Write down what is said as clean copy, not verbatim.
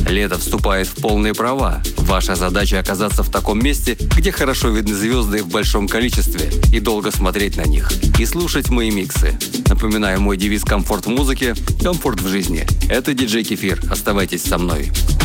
Лето вступает в полные права. Ваша задача оказаться в таком месте, где хорошо видны звезды в большом количестве, и долго смотреть на них. И слушать мои миксы. Напоминаю, мой девиз «Комфорт в музыке, комфорт в жизни». Это диджей Кефир. Оставайтесь со мной.